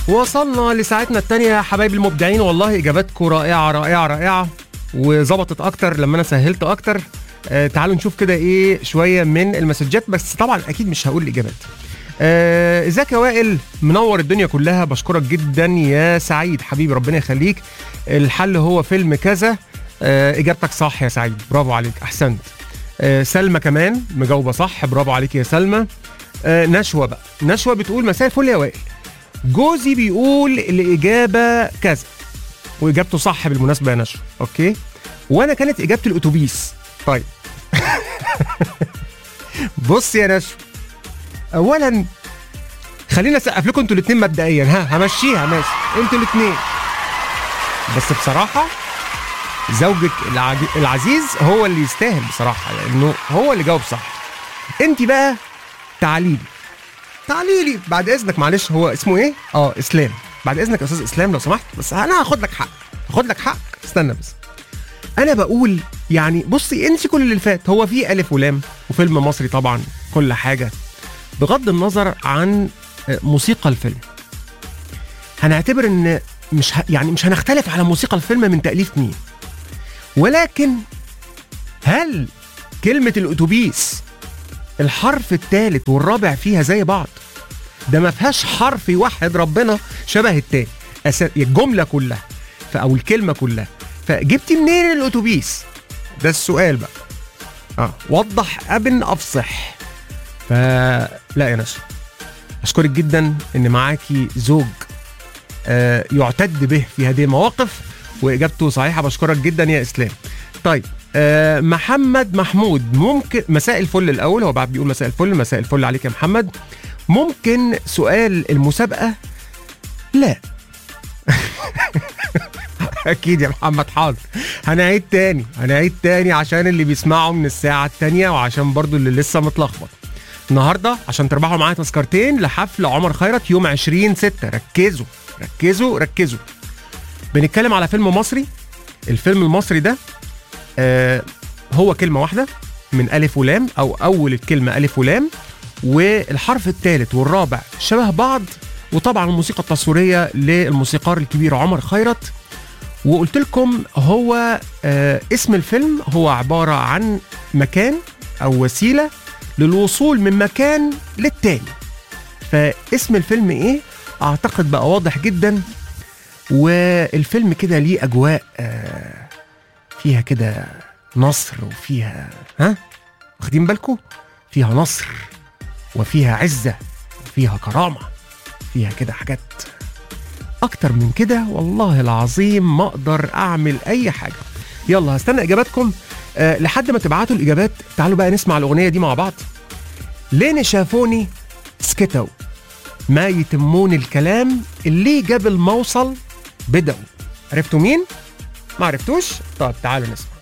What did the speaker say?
وصلنا لساعتنا التانية يا حبايب المبدعين. والله اجاباتكم رائعة رائعة رائعة، وظبطت اكتر لما انا سهلت اكتر. تعالوا نشوف كده ايه شوية من المسجات، بس طبعا اكيد مش هقول الاجابات. ازيك يا وائل، منور الدنيا كلها، بشكرك جدا يا سعيد حبيبي، ربنا يخليك. الحل هو فيلم كذا. اجابتك صح يا سعيد، برافو عليك، احسنت. سلمى كمان مجاوبة صح، برافو عليك يا سلمى. نشوى بقى، نشوى بتقول مساء الفل يا وائل، جوزي بيقول الإجابة كذا، وإجابته صح بالمناسبة يا نشوى. أوكي، وأنا كانت إجابة الأتوبيس. طيب بص يا نشوى، أولا خلينا أسقف لكم أنتوا الاتنين مبدئيا، همشيها ماشي أنتوا الاتنين، بس بصراحة زوجك العزيز هو اللي يستاهل بصراحة، لأنه هو اللي جاوب صح. أنت بقى تعاليلي بعد اذنك، معلش هو اسمه ايه؟ اسلام. بعد اذنك يا استاذ اسلام لو سمحت، بس انا هاخد لك حق، استنى بس. انا بقول يعني بصي، انسي كل اللي فات، هو في الف ولام وفيلم مصري طبعا كل حاجه، بغض النظر عن موسيقى الفيلم. هنعتبر ان مش هنختلف على موسيقى الفيلم من تاليف مين، ولكن هل كلمه الاتوبيس الحرف الثالث والرابع فيها زي بعض؟ ده ما فيهاش حرف واحد ربنا شبه التاني، الجمله كلها او الكلمه كلها، فجبتي منين الاتوبيس؟ ده السؤال بقى. وضح ابن افصح. فلا يا ناس، اشكرك جدا ان معاكي زوج يعتد به في هذه المواقف، واجابته صحيحه، بشكرك جدا يا اسلام. طيب محمد محمود، ممكن مساء الفل الاول، هو بعد بيقول مساء الفل عليك يا محمد، ممكن سؤال المسابقه؟ لا اكيد يا محمد، حاضر، هنعيد تاني عشان اللي بيسمعوا من الساعه الثانيه، وعشان برضو اللي لسه متلخبط. النهارده عشان تربحوا معايا تذكرتين لحفل عمر خيرت يوم 20/6. ركزوا. بنتكلم على فيلم مصري. الفيلم المصري ده هو كلمة واحدة من ألف ولام، أو أول الكلمة ألف ولام، والحرف الثالث والرابع شبه بعض، وطبعا الموسيقى التصويرية للموسيقار الكبير عمر خيرت. وقلت لكم هو اسم الفيلم هو عبارة عن مكان أو وسيلة للوصول من مكان للتاني. فاسم الفيلم إيه؟ أعتقد بقى واضح جدا. والفيلم كده ليه أجواء فيها كده نصر، وفيها واخدين بالكم؟ فيها نصر وفيها عزة وفيها كرامة، فيها كده حاجات أكتر من كده والله العظيم ما أقدر أعمل أي حاجة. يلا هستنى إجاباتكم لحد ما تبعتوا الإجابات. تعالوا بقى نسمع الأغنية دي مع بعض. لين شافوني سكتوا، ما يتمون الكلام، اللي قبل ما أوصل بدأوا. عرفتوا مين؟ ما عرفتوش؟ طب تعالوا نسمع.